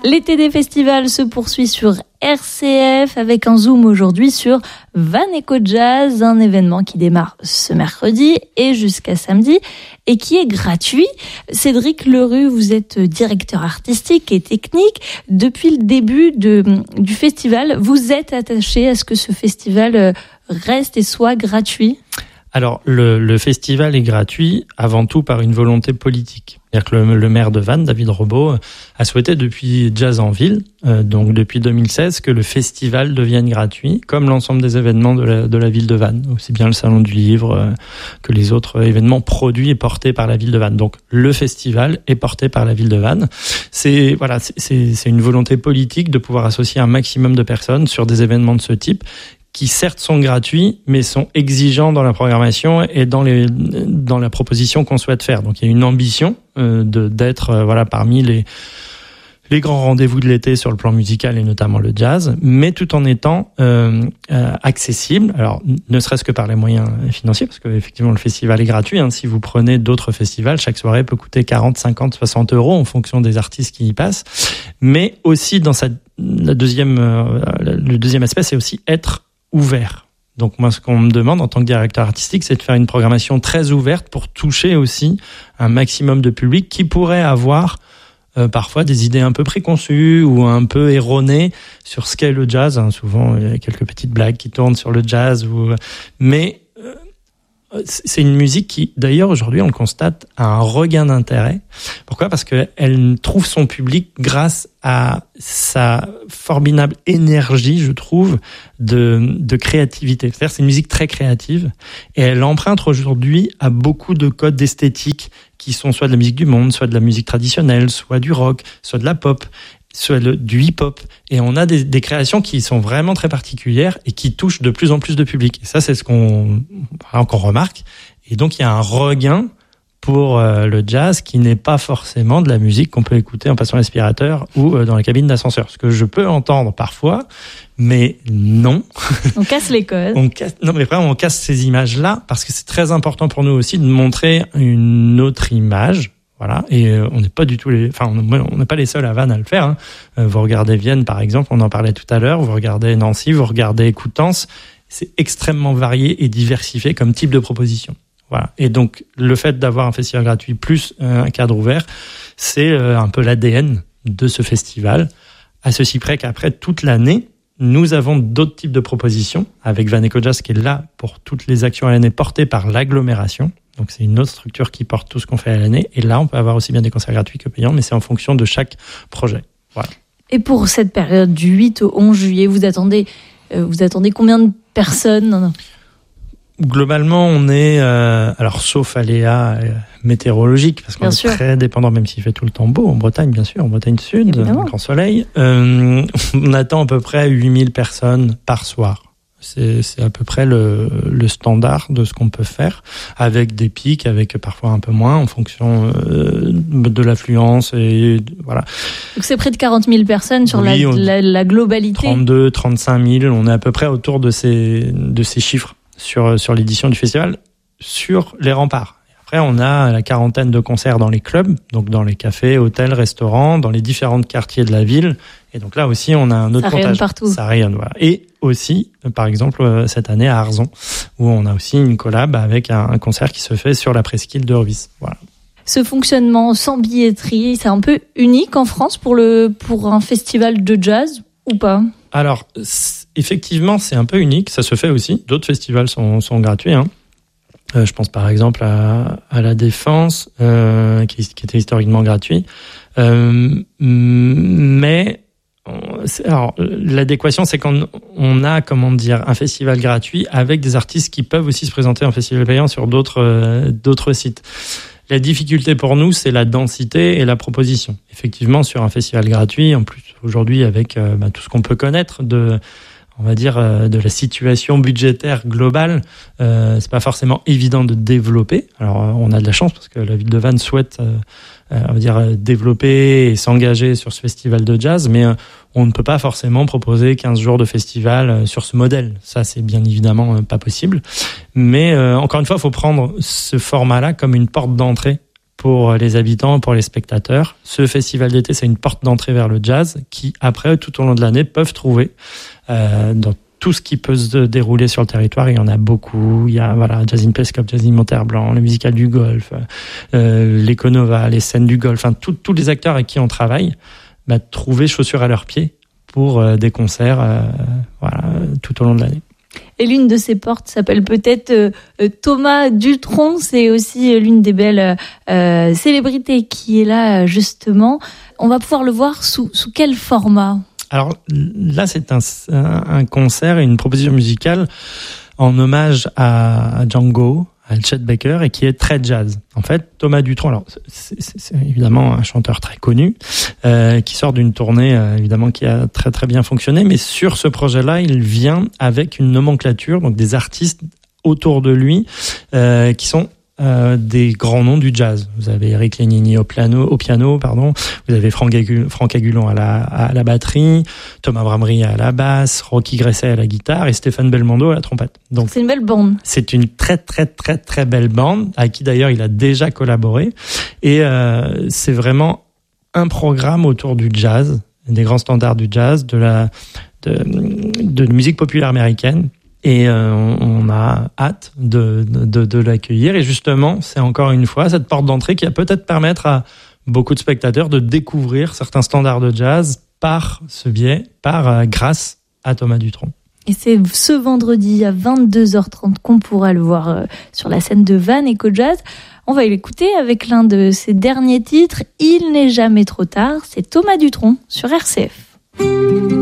L'été des festivals se poursuit sur RCF avec un zoom aujourd'hui sur Van Eco Jazz, un événement qui démarre ce mercredi et jusqu'à samedi et qui est gratuit. Cédric Lerue, vous êtes directeur artistique et technique. Depuis le début du festival, vous êtes attaché à ce que ce festival reste et soit gratuit ? Alors, le festival est gratuit avant tout par une volonté politique. C'est-à-dire que le maire de Vannes, David Robaud, a souhaité depuis Jazz en Ville, donc depuis 2016, que le festival devienne gratuit, comme l'ensemble des événements de la ville de Vannes, aussi bien le Salon du Livre que les autres événements produits et portés par la ville de Vannes. Donc, le festival est porté par la ville de Vannes. C'est une volonté politique de pouvoir associer un maximum de personnes sur des événements de ce type, qui certes sont gratuits, mais sont exigeants dans la programmation et dans la proposition qu'on souhaite faire. Donc il y a une ambition d'être parmi les grands rendez-vous de l'été sur le plan musical et notamment le jazz, mais tout en étant accessible. Alors ne serait-ce que par les moyens financiers, parce que effectivement le festival est gratuit. Si vous prenez d'autres festivals, chaque soirée peut coûter 40, 50, 60 € en fonction des artistes qui y passent. Mais aussi le deuxième aspect, c'est aussi être ouvert. Donc moi, ce qu'on me demande en tant que directeur artistique, c'est de faire une programmation très ouverte pour toucher aussi un maximum de public qui pourrait avoir parfois des idées un peu préconçues ou un peu erronées sur ce qu'est le jazz. Souvent, il y a quelques petites blagues qui tournent sur le jazz. Mais c'est une musique qui, d'ailleurs, aujourd'hui, on le constate, a un regain d'intérêt. Pourquoi ? Parce qu'elle trouve son public grâce à sa formidable énergie, je trouve, de créativité. C'est-à-dire, c'est une musique très créative et elle emprunte aujourd'hui à beaucoup de codes esthétiques qui sont soit de la musique du monde, soit de la musique traditionnelle, soit du rock, soit de la pop, soit du hip-hop. Et on a des créations qui sont vraiment très particulières et qui touchent de plus en plus de public. Et ça, c'est ce qu'on remarque. Et donc, il y a un regain pour le jazz qui n'est pas forcément de la musique qu'on peut écouter en passant l'aspirateur ou dans la cabine d'ascenseur. Ce que je peux entendre parfois, mais non. On casse les codes. On casse ces images-là parce que c'est très important pour nous aussi de montrer une autre image. Voilà, et on n'est pas du tout on n'est pas les seuls à Vannes à le faire. Vous regardez Vienne, par exemple, on en parlait tout à l'heure. Vous regardez Nancy, vous regardez Coutances. C'est extrêmement varié et diversifié comme type de proposition. Voilà. Et donc, le fait d'avoir un festival gratuit plus un cadre ouvert, c'est un peu l'ADN de ce festival. À ceci près qu'après toute l'année, nous avons d'autres types de propositions avec Van Eco Jazz qui est là pour toutes les actions à l'année portées par l'agglomération. Donc, c'est une autre structure qui porte tout ce qu'on fait à l'année. Et là, on peut avoir aussi bien des concerts gratuits que payants, mais c'est en fonction de chaque projet. Voilà. Et pour cette période du 8 au 11 juillet, vous attendez combien de personnes ? Globalement, on est, alors sauf aléas météorologiques, parce qu'on est très dépendant, même s'il fait tout le temps beau, en Bretagne, bien sûr, en Bretagne Sud, grand soleil. On attend à peu près 8000 personnes par soir. C'est à peu près le standard de ce qu'on peut faire, avec des pics, avec parfois un peu moins, en fonction de l'affluence. Et voilà. Donc c'est près de 40 000 personnes sur la globalité. 32, 35 000, on est à peu près autour de ces chiffres sur l'édition du festival, sur les remparts. Après, on a la quarantaine de concerts dans les clubs, donc dans les cafés, hôtels, restaurants, dans les différents quartiers de la ville. Et donc là aussi, on a un autre comptage. Ça rayonne partout. Ça rayonne, voilà. Et aussi, par exemple, cette année à Arzon, où on a aussi une collab avec un concert qui se fait sur la presqu'île de Rvis. Voilà. Ce fonctionnement sans billetterie, c'est un peu unique en France pour un festival de jazz ou pas ? Alors, effectivement, c'est un peu unique. Ça se fait aussi. D'autres festivals sont gratuits, je pense par exemple à la Défense, qui était historiquement gratuit. Mais alors, l'adéquation, c'est quand on a, un festival gratuit avec des artistes qui peuvent aussi se présenter en festival payant sur d'autres sites. La difficulté pour nous, c'est la densité et la proposition. Effectivement, sur un festival gratuit, en plus aujourd'hui avec tout ce qu'on peut connaître de la situation budgétaire globale, c'est pas forcément évident de développer. Alors, on a de la chance parce que la ville de Vannes souhaite, développer et s'engager sur ce festival de jazz, mais on ne peut pas forcément proposer 15 jours de festival sur ce modèle. Ça, c'est bien évidemment pas possible. Mais encore une fois, il faut prendre ce format-là comme une porte d'entrée pour les habitants, pour les spectateurs. Ce festival d'été, c'est une porte d'entrée vers le jazz qui, après, tout au long de l'année, peuvent trouver dans tout ce qui peut se dérouler sur le territoire. Il y en a beaucoup. Il y a Jazz in Peskov, Jazz in Monterblanc, le musical du golf, l'Econova, les scènes du golf, tous les acteurs avec qui on travaille, trouver chaussures à leurs pieds pour des concerts tout au long de l'année. Et l'une de ces portes s'appelle peut-être Thomas Dutronc. C'est aussi l'une des belles célébrités qui est là, justement. On va pouvoir le voir sous quel format ? Alors là, c'est un concert et une proposition musicale en hommage à Django, à Chet Baker, et qui est très jazz. En fait, Thomas Dutronc, alors c'est évidemment un chanteur très connu, qui sort d'une tournée évidemment qui a très très bien fonctionné, mais sur ce projet-là, il vient avec une nomenclature, donc des artistes autour de lui qui sont des grands noms du jazz. Vous avez Eric Lénini au piano, vous avez Franck Agulon à la batterie, Thomas Bramery à la basse, Rocky Gresset à la guitare et Stéphane Belmondo à la trompette. Donc c'est une belle bande. C'est une très très très très belle bande à qui d'ailleurs il a déjà collaboré et c'est vraiment un programme autour du jazz, des grands standards du jazz, de la musique populaire américaine. Et on a hâte de l'accueillir. Et justement, c'est encore une fois cette porte d'entrée qui va peut-être permettre à beaucoup de spectateurs de découvrir certains standards de jazz par ce biais, grâce à Thomas Dutronc. Et c'est ce vendredi à 22h30 qu'on pourra le voir sur la scène de Vannes Eco Jazz. On va l'écouter avec l'un de ses derniers titres, Il n'est jamais trop tard. C'est Thomas Dutronc sur RCF.